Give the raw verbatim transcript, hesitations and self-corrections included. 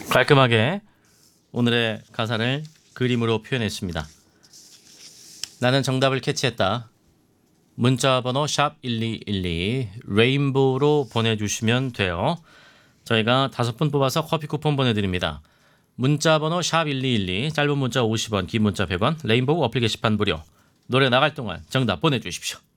깔끔하게 오늘의 가사를 그림으로 표현했습니다. 나는 정답을 캐치했다. 문자번호 샵 일이일이 레인보우로 보내주시면 돼요. 저희가 다섯 분 뽑아서 커피 쿠폰 보내드립니다. 문자번호 샵 일이일이 짧은 문자 오십 원, 긴 문자 백 원, 레인보우 어플 게시판 무료. 노래 나갈 동안 정답 보내주십시오.